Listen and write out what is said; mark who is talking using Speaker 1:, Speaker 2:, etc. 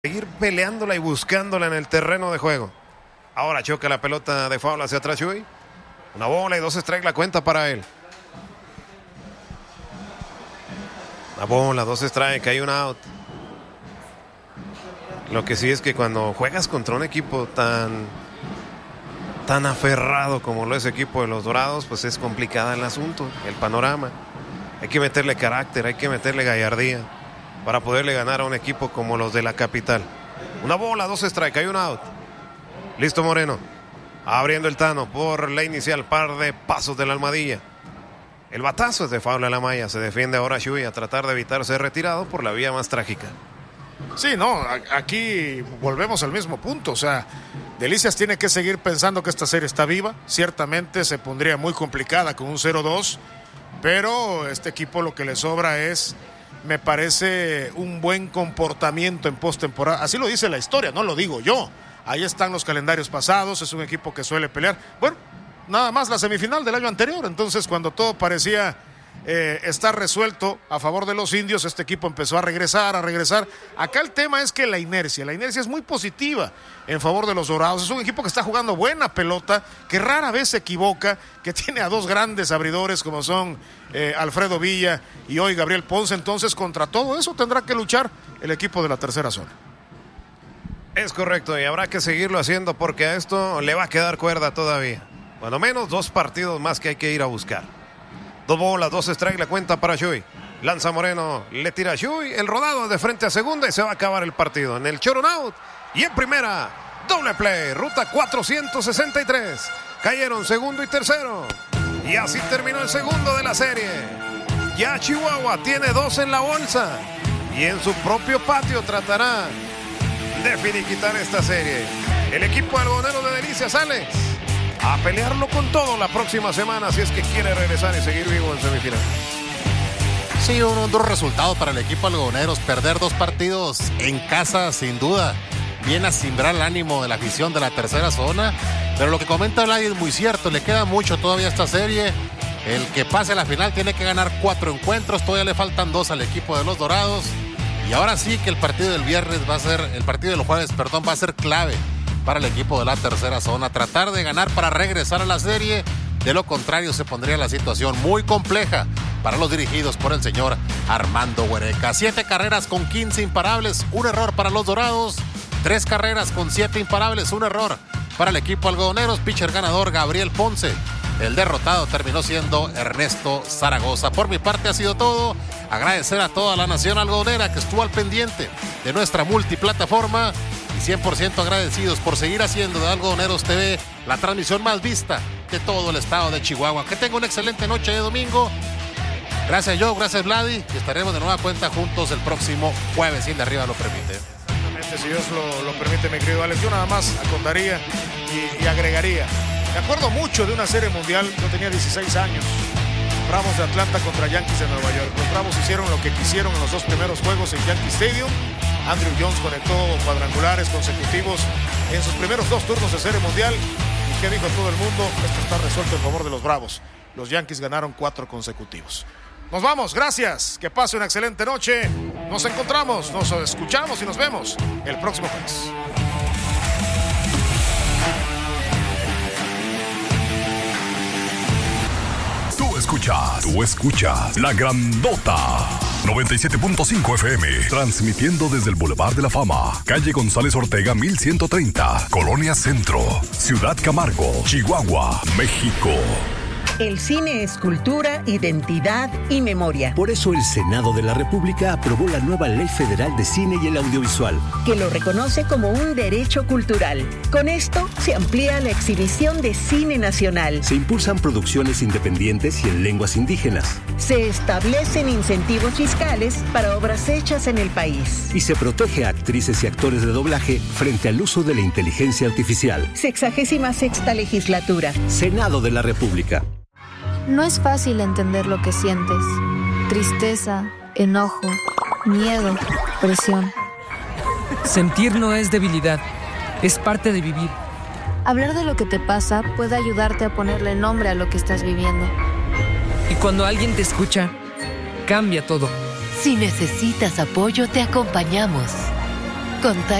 Speaker 1: seguir peleándola y buscándola en el terreno de juego. Ahora choca la pelota de foul hacia atrás Chuy. Una bola y 2 strikes la cuenta para él. Una bola, 2 strikes, hay un out. Lo que sí es que cuando juegas contra un equipo tan aferrado como lo es el equipo de los Dorados, pues es complicada el asunto, el panorama. Hay que meterle carácter, hay que meterle gallardía para poderle ganar a un equipo como los de la capital. Una bola, 2 strikes, hay un out. Listo Moreno. Abriendo el Tano por la inicial, par de pasos de la Almadilla. El batazo es de foul a la malla. Se defiende ahora Chuy a tratar de evitar ser retirado por la vía más trágica.
Speaker 2: Sí, no, aquí volvemos al mismo punto. O sea, Delicias tiene que seguir pensando que esta serie está viva. Ciertamente se pondría muy complicada con un 0-2, pero este equipo lo que le sobra es, me parece, un buen comportamiento en postemporada. Así lo dice la historia, no lo digo yo. Ahí están los calendarios pasados, es un equipo que suele pelear. Bueno, nada más la semifinal del año anterior, entonces cuando todo parecía estar resuelto a favor de los indios, este equipo empezó a regresar. Acá el tema es que la inercia es muy positiva en favor de los Dorados. Es un equipo que está jugando buena pelota, que rara vez se equivoca, que tiene a 2 grandes abridores como son Alfredo Villa y hoy Gabriel Ponce. Entonces contra todo eso tendrá que luchar el equipo de la tercera zona.
Speaker 1: Es correcto, y habrá que seguirlo haciendo porque a esto le va a quedar cuerda todavía. Cuando menos 2 partidos más que hay que ir a buscar. 2 bolas, 2 strikes la cuenta para Chuy. Lanza Moreno, le tira a Chuy, el rodado de frente a segunda y se va a acabar el partido. En el short out y en primera, doble play, ruta 463. Cayeron segundo y tercero. Y así terminó el segundo de la serie. Ya Chihuahua tiene 2 en la bolsa y en su propio patio tratará de finiquitar esta serie. El equipo algodonero de Delicias sale a pelearlo con todo la próxima semana si es que quiere regresar y seguir vivo en semifinal.
Speaker 3: Sí, un duro resultado para el equipo algodoneros. Perder 2 partidos en casa, sin duda, viene a simbrar el ánimo de la afición de la tercera zona. Pero lo que comenta Vladi es muy cierto, le queda mucho todavía a esta serie. El que pase a la final tiene que ganar 4 encuentros, todavía le faltan 2 al equipo de los Dorados. Y ahora sí que el partido del viernes va a ser, el partido del jueves, perdón, va a ser clave para el equipo de la tercera zona. Tratar de ganar para regresar a la serie. De lo contrario, se pondría la situación muy compleja para los dirigidos por el señor Armando Huereca. 7 carreras con 15 imparables, un error para los Dorados. 3 carreras con 7 imparables, un error para el equipo algodoneros. Pitcher ganador Gabriel Ponce. El derrotado terminó siendo Ernesto Zaragoza. Por mi parte ha sido todo. Agradecer a toda la nación algodonera que estuvo al pendiente de nuestra multiplataforma. Y 100% agradecidos por seguir haciendo de Algodoneros TV la transmisión más vista de todo el estado de Chihuahua. Que tenga una excelente noche de domingo. Gracias Joe, gracias Vladi. Y estaremos de nueva cuenta juntos el próximo jueves, si el de arriba lo permite.
Speaker 2: Exactamente, si Dios lo permite, mi querido Alex. Yo nada más acotaría y agregaría. Me acuerdo mucho de una serie mundial, yo tenía 16 años. Bravos de Atlanta contra Yankees de Nueva York. Los Bravos hicieron lo que quisieron en los 2 primeros juegos en Yankee Stadium. Andrew Jones conectó cuadrangulares consecutivos en sus primeros 2 turnos de serie mundial. ¿Y qué dijo todo el mundo? Esto está resuelto en favor de los Bravos. Los Yankees ganaron 4 consecutivos. Nos vamos, gracias. Que pase una excelente noche. Nos encontramos, nos escuchamos y nos vemos el próximo jueves.
Speaker 4: Tú escuchas La Grandota 97.5 FM, transmitiendo desde el Boulevard de la Fama, calle González Ortega 1130, Colonia Centro, Ciudad Camargo, Chihuahua, México.
Speaker 5: El cine es cultura, identidad y memoria.
Speaker 6: Por eso el Senado de la República aprobó la nueva Ley Federal de Cine y el Audiovisual,
Speaker 5: que lo reconoce como un derecho cultural. Con esto se amplía la exhibición de cine nacional.
Speaker 6: Se impulsan producciones independientes y en lenguas indígenas.
Speaker 5: Se establecen incentivos fiscales para obras hechas en el país.
Speaker 6: Y se protege a actrices y actores de doblaje frente al uso de la inteligencia artificial.
Speaker 5: 66ª legislatura.
Speaker 6: Senado de la República.
Speaker 7: No es fácil entender lo que sientes. Tristeza, enojo, miedo, presión.
Speaker 8: Sentir no es debilidad, es parte de vivir.
Speaker 7: Hablar de lo que te pasa puede ayudarte a ponerle nombre a lo que estás viviendo.
Speaker 8: Y cuando alguien te escucha, cambia todo.
Speaker 9: Si necesitas apoyo, te acompañamos. Contacta